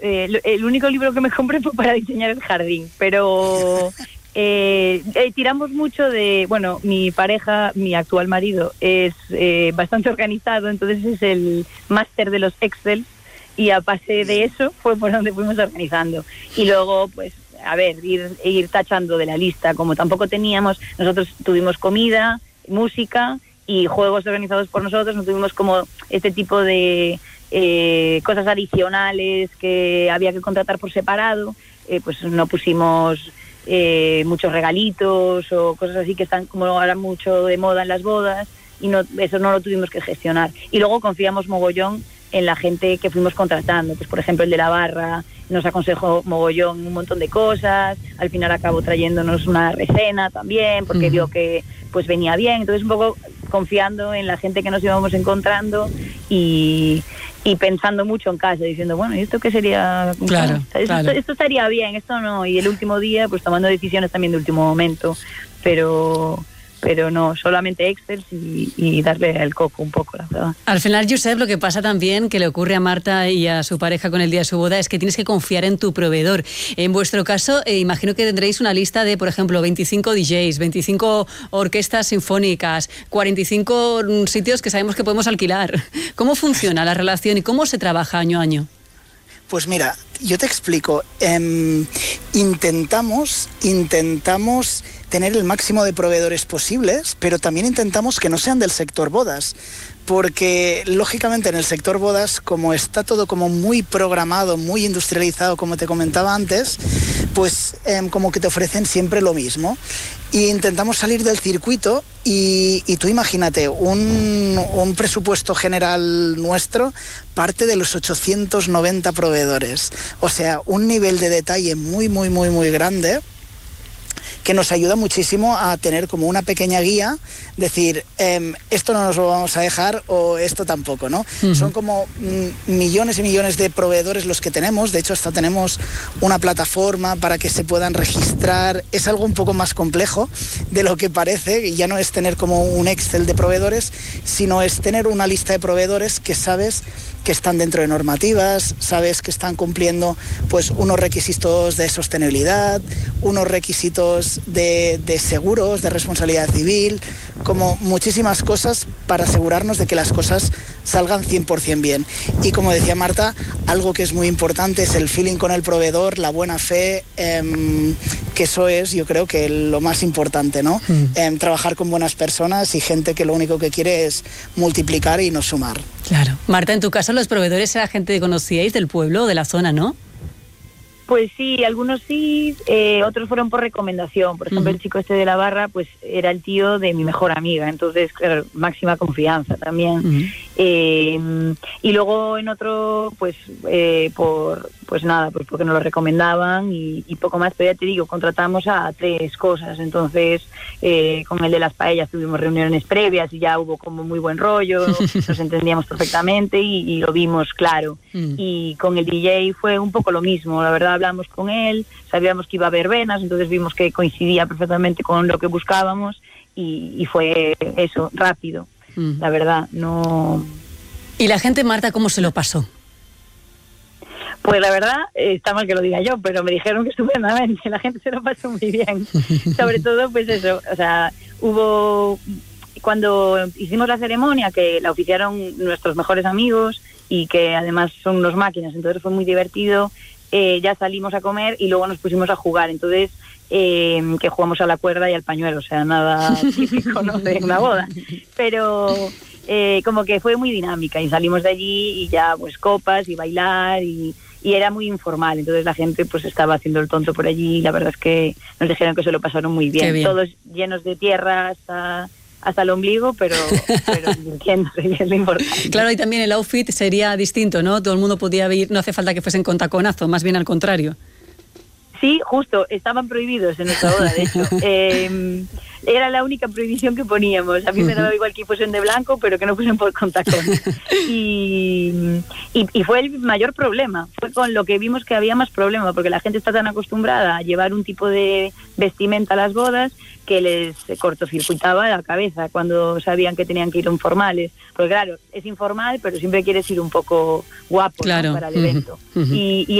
el único libro que me compré fue para diseñar el jardín, pero tiramos mucho de, bueno, mi pareja, mi actual marido, es bastante organizado, entonces es el máster de los Excel, y a base de eso fue por donde fuimos organizando. Y luego, pues, a ver, ir tachando de la lista, como tampoco teníamos, nosotros tuvimos comida, música y juegos organizados por nosotros, no tuvimos como este tipo de cosas adicionales que había que contratar por separado, pues no pusimos muchos regalitos o cosas así que están como ahora mucho de moda en las bodas, y no, eso no lo tuvimos que gestionar. Y luego confiamos mogollón en la gente que fuimos contratando, pues por ejemplo el de la barra nos aconsejó mogollón un montón de cosas, al final acabó trayéndonos una recena también, porque vio que pues venía bien, entonces un poco confiando en la gente que nos íbamos encontrando y pensando mucho en casa, diciendo, bueno, ¿y esto qué sería? Claro, esto estaría bien, esto no, y el último día pues tomando decisiones también de último momento, pero no, solamente Excel y darle el coco un poco, la verdad. Al final, Josep, lo que pasa también, que le ocurre a Marta y a su pareja con el día de su boda, es que tienes que confiar en tu proveedor. En vuestro caso, imagino que tendréis una lista de, por ejemplo, 25 DJs, 25 orquestas sinfónicas, 45 sitios que sabemos que podemos alquilar. ¿Cómo funciona la relación y cómo se trabaja año a año? Pues mira, yo te explico. Intentamos tener el máximo de proveedores posibles, pero también intentamos que no sean del sector bodas, porque lógicamente en el sector bodas, como está todo como muy programado, muy industrializado, como te comentaba antes, pues como que te ofrecen siempre lo mismo. Y intentamos salir del circuito y tú imagínate, un presupuesto general nuestro parte de los 890 proveedores. O sea, un nivel de detalle muy, muy, muy, muy grande, que nos ayuda muchísimo a tener como una pequeña guía, decir, esto no nos lo vamos a dejar o esto tampoco, ¿no? Son como millones y millones de proveedores los que tenemos, de hecho hasta tenemos una plataforma para que se puedan registrar, es algo un poco más complejo de lo que parece, ya no es tener como un Excel de proveedores, sino es tener una lista de proveedores que sabes que están dentro de normativas, sabes que están cumpliendo pues unos requisitos de sostenibilidad, unos requisitos de seguros, de responsabilidad civil, como muchísimas cosas para asegurarnos de que las cosas salgan 100% bien. Y como decía Marta, algo que es muy importante es el feeling con el proveedor, la buena fe, que eso es, yo creo que lo más importante, ¿no? Trabajar con buenas personas y gente que lo único que quiere es multiplicar y no sumar. Claro. Marta, en tu caso los proveedores era gente que conocíais del pueblo o de la zona, ¿no? Pues sí, algunos sí, otros fueron por recomendación. Por ejemplo, el chico este de la barra, pues era el tío de mi mejor amiga, entonces, claro, máxima confianza también. Y luego en otro, pues pues nada, pues porque nos lo recomendaban y poco más, pero ya te digo, contratamos a 3 cosas, entonces con el de las paellas tuvimos reuniones previas y ya hubo como muy buen rollo, nos entendíamos perfectamente y lo vimos claro. Y con el DJ fue un poco lo mismo, la verdad hablamos con él, sabíamos que iba a haber venas, entonces vimos que coincidía perfectamente con lo que buscábamos y fue eso, rápido, la verdad, no... ¿Y la gente, Marta, cómo se lo pasó? Pues la verdad, está mal que lo diga yo, pero me dijeron que estupendamente, la gente se lo pasó muy bien. Sobre todo, pues eso, o sea, hubo... Cuando hicimos la ceremonia, que la oficiaron nuestros mejores amigos y que además son unos máquinas, entonces fue muy divertido, ya salimos a comer y luego nos pusimos a jugar, entonces que jugamos a la cuerda y al pañuelo, o sea, nada típico, ¿no?, de una boda, pero... como que fue muy dinámica y salimos de allí y ya pues copas y bailar y era muy informal, entonces la gente pues estaba haciendo el tonto por allí y la verdad es que nos dijeron que se lo pasaron muy bien, todos llenos de tierra hasta el ombligo, pero divirtiéndose, es lo importante. Claro, y también el outfit sería distinto, ¿no? Todo el mundo podía ir, no hace falta que fuesen con taconazo, más bien al contrario. Sí, justo, estaban prohibidos en nuestra boda, de hecho. Era la única prohibición que poníamos. A mí me daba igual que fuesen de blanco, pero que no fuesen con tacón. Y fue el mayor problema. Fue con lo que vimos que había más problema, porque la gente está tan acostumbrada a llevar un tipo de vestimenta a las bodas que les cortocircuitaba la cabeza cuando sabían que tenían que ir informales. Porque claro, es informal, pero siempre quieres ir un poco guapo, claro, ¿no?, para el evento. Y